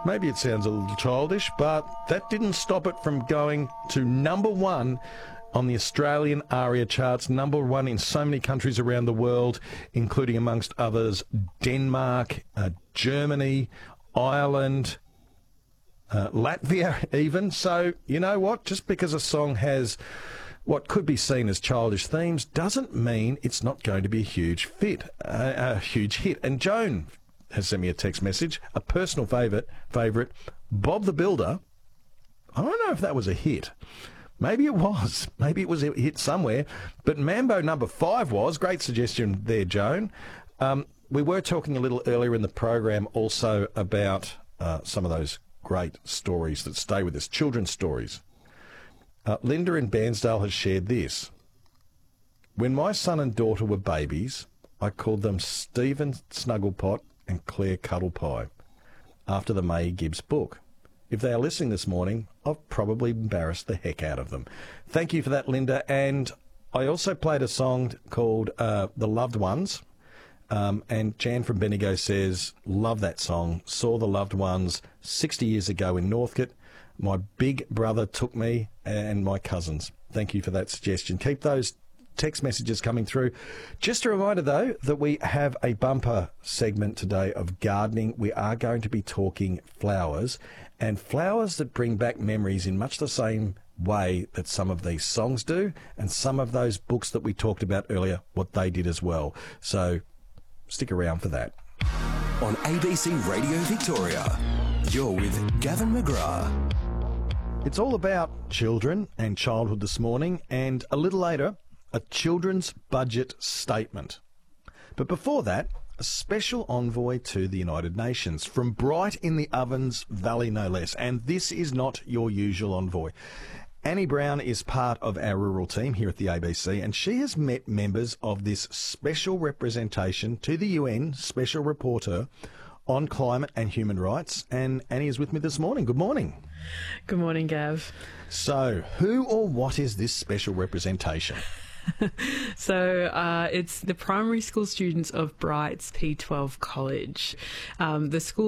Maybe it sounds a little childish, but that didn't stop it from going to number one on the Australian ARIA charts, number one in so many countries around the world, including, amongst others, Denmark, Germany, Ireland, Latvia even. So, you know what? Just because a song has what could be seen as childish themes doesn't mean it's not going to be a huge hit. And Joan has sent me a text message, a personal favourite, Bob the Builder. I don't know if that was a hit. Maybe it was. Maybe it was a hit somewhere. But Mambo number 5 was. Great suggestion there, Joan. We were talking a little earlier in the program also about some of those great stories that stay with us, children's stories. Linda in Bairnsdale has shared this. When my son and daughter were babies, I called them Stephen Snugglepot and Claire Cuddlepie, after the May Gibbs book. If they are listening this morning, I've probably embarrassed the heck out of them. Thank you for that, Linda. And I also played a song called The Loved Ones. And Jan from Bendigo says, love that song. Saw The Loved Ones 60 years ago in Northcote. My big brother took me and my cousins. Thank you for that suggestion. Keep those text messages coming through. Just a reminder, though, that we have a bumper segment today of gardening. We are going to be talking flowers, and flowers that bring back memories in much the same way that some of these songs do, and some of those books that we talked about earlier, what they did as well. So stick around for that. On ABC Radio Victoria, you're with Gavin McGrath. It's all about children and childhood this morning, and a little later, a children's budget statement. But before that, a special envoy to the United Nations from Bright in the Ovens Valley, no less. And this is not your usual envoy. Annie Brown is part of our rural team here at the ABC, and she has met members of this special representation to the UN Special Rapporteur on climate and human rights. And Annie is with me this morning. Good morning. Good morning, Gav. So, who or what is this special representation? So it's the primary school students of Bright's P12 College. The school